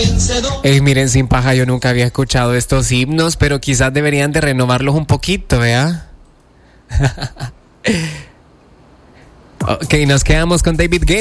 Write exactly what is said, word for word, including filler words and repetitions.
Ey, miren, sin paja, yo nunca había escuchado estos himnos, pero quizás deberían de renovarlos un poquito, ¿vea? Ok, nos quedamos con David Guetta.